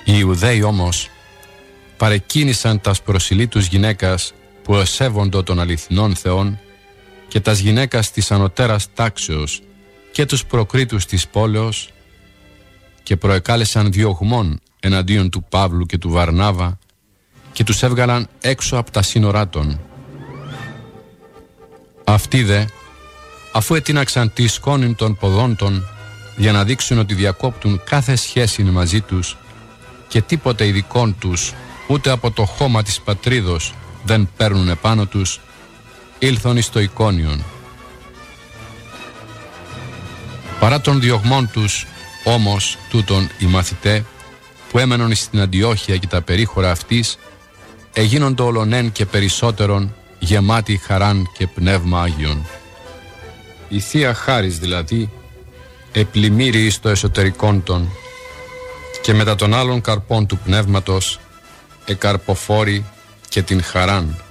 Οι Ιουδαίοι όμως παρεκκίνησαν τας προσιλήτους γυναίκας που εσέβοντο των αληθινών θεών και τας γυναίκας της ανωτέρας τάξεως και τους προκρίτους της πόλεως και προεκάλεσαν διωγμών εναντίον του Παύλου και του Βαρνάβα και τους έβγαλαν έξω από τα σύνορά των. Αυτοί δε, αφού ετίναξαν τη σκόνη των ποδών των για να δείξουν ότι διακόπτουν κάθε σχέση μαζί τους και τίποτε ειδικών τους ούτε από το χώμα της πατρίδος δεν παίρνουν επάνω τους, ήλθον εις το Εικόνιον. Παρά των διωγμών τους όμως τούτον οι μαθητέ που έμενον στην Αντιόχεια και τα περίχωρα αυτής εγίνοντο ολονέν και περισσότερον γεμάτοι χαράν και πνεύμα Άγιον. Η Θεία Χάρις δηλαδή επλημμύρει εις το εσωτερικόν των και μετά των άλλων καρπών του πνεύματος εκαρποφόρει και την χαράν.